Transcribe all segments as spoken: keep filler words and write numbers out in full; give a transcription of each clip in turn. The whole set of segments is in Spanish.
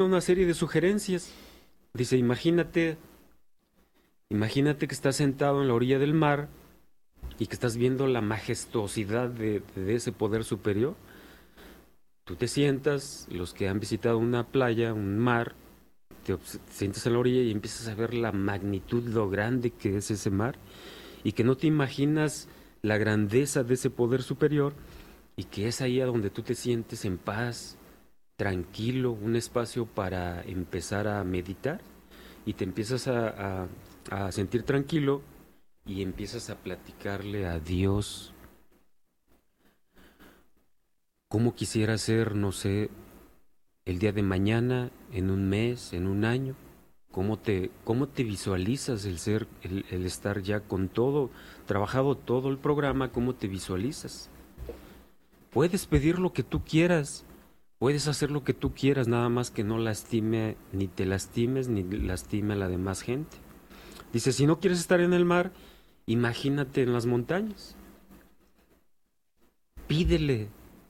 una serie de sugerencias. Dice, imagínate, imagínate que estás sentado en la orilla del mar y que estás viendo la majestuosidad de, de ese poder superior. Tú te sientas, los que han visitado una playa, un mar, te, te sientas en la orilla y empiezas a ver la magnitud, lo grande que es ese mar, y que no te imaginas la grandeza de ese poder superior, y que es ahí a donde tú te sientes en paz, tranquilo, un espacio para empezar a meditar, y te empiezas a, a, a sentir tranquilo y empiezas a platicarle a Dios. ¿Cómo quisiera ser, no sé, el día de mañana, en un mes, en un año? ¿Cómo te, cómo te visualizas el ser, el, el estar ya con todo, trabajado todo el programa? ¿Cómo te visualizas? Puedes pedir lo que tú quieras, puedes hacer lo que tú quieras, nada más que no lastime, ni te lastimes, ni lastime a la demás gente. Dice, si no quieres estar en el mar, imagínate en las montañas. Pídele.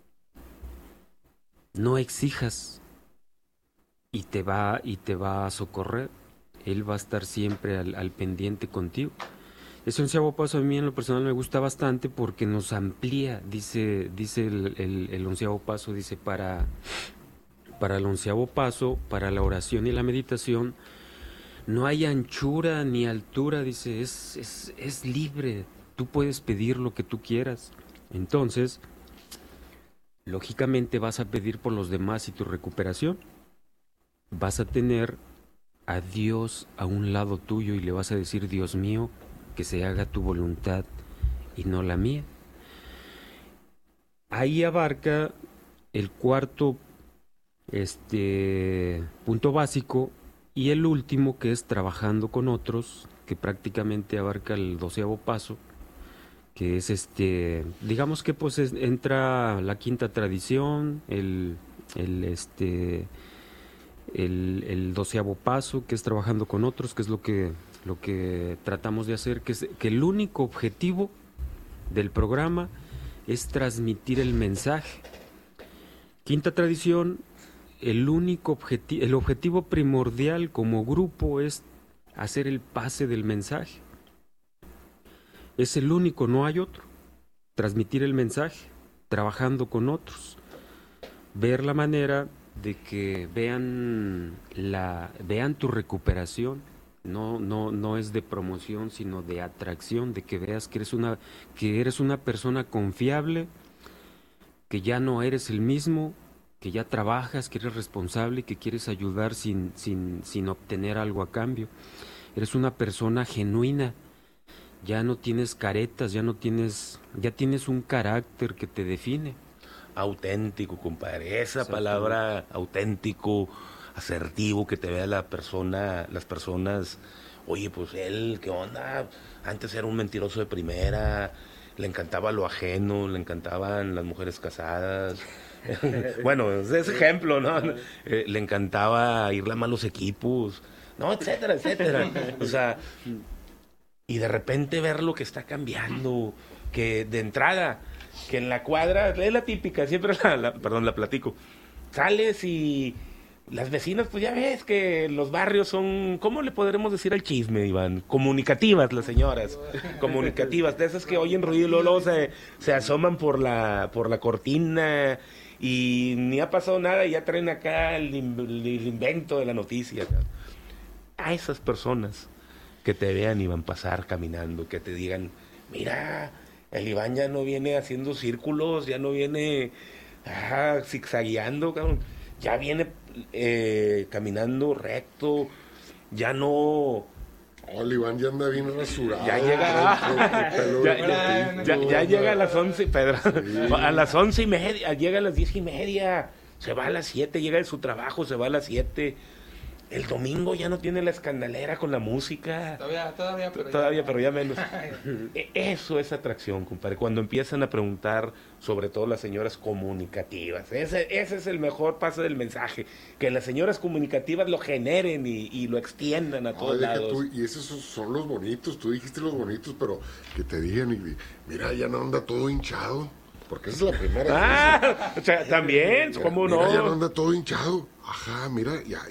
No exijas. Y te va, y te va a socorrer. Él va a estar siempre al, al pendiente contigo. Ese onceavo paso a mí en lo personal me gusta bastante porque nos amplía, dice, dice el, el, el onceavo paso, dice, para, para el onceavo paso, para la oración y la meditación, no hay anchura ni altura, dice, es, es, es libre, tú puedes pedir lo que tú quieras. Entonces, lógicamente vas a pedir por los demás y tu recuperación. Vas a tener a Dios a un lado tuyo y le vas a decir, Dios mío, que se haga tu voluntad y no la mía. Ahí abarca el cuarto este, punto básico, y el último, que es trabajando con otros, que prácticamente abarca el doceavo paso, que es este, digamos que pues es, entra la quinta tradición, el, el este, el, el doceavo paso, que es trabajando con otros, que es lo que lo que tratamos de hacer, que es que el único objetivo del programa es transmitir el mensaje. Quinta tradición, el único objetivo, el objetivo primordial como grupo es hacer el pase del mensaje. Es el único, no hay otro. Transmitir el mensaje, trabajando con otros, ver la manera de que vean la, vean tu recuperación. No, no, no es de promoción, sino de atracción, de que veas que eres una, que eres una persona confiable, que ya no eres el mismo, que ya trabajas, que eres responsable, que quieres ayudar sin, sin, sin obtener algo a cambio. Eres una persona genuina, ya no tienes caretas, ya no tienes, ya tienes un carácter que te define. Auténtico, compadre, esa palabra auténtico, asertivo, que te vea la persona, las personas, oye, pues él, ¿qué onda? Antes era un mentiroso de primera, le encantaba lo ajeno, le encantaban las mujeres casadas. Bueno, ese ejemplo, ¿no? Eh, le encantaba irle a malos equipos, no, etcétera, etcétera. O sea, y de repente ver lo que está cambiando, que de entrada, que en la cuadra, es la típica, siempre la, la perdón, la platico, sales y las vecinas, pues ya ves que los barrios son, ¿cómo le podremos decir al chisme, Iván? Comunicativas las señoras, comunicativas, de esas que oyen ruido y luego, luego se, se asoman por la, por la cortina y ni ha pasado nada y ya traen acá el, el invento de la noticia. A esas personas que te vean, Iván, pasar caminando, que te digan, mira, el Iván ya no viene haciendo círculos, ya no viene ah, zigzagueando, cabrón. Ya viene eh, caminando recto, ya no... Oh, el Iván ya anda bien rasurado. Ya llega, ah, ya, ya, ya, ya llega a las once, Pedro, sí. A las once y media, llega a las diez y media, se va a las siete, llega de su trabajo, se va a las siete. El domingo ya no tiene la escandalera con la música. Todavía, todavía, pero todavía, ya, pero ya menos. Eso es atracción, compadre. Cuando empiezan a preguntar, sobre todo las señoras comunicativas. Ese, ese es el mejor paso del mensaje. Que las señoras comunicativas lo generen y, y lo extiendan a todos Oye, lados. Tú, y esos son los bonitos. Tú dijiste los bonitos, pero que te digan, y, mira, ya no anda todo hinchado. Porque esa es la primera. Ah, o sea, también, mira, ¿cómo mira, no? ya no anda todo hinchado. Ajá, mira, ya,